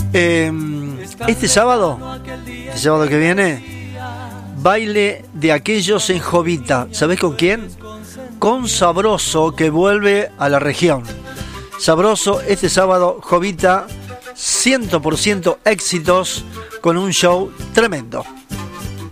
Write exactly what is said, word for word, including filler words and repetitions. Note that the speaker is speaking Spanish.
Eh, este sábado, el sábado que viene, baile de aquellos en Jovita. ¿Sabés con quién? Con Sabroso, que vuelve a la región. Sabroso, este sábado, Jovita, cien por ciento éxitos con un show tremendo.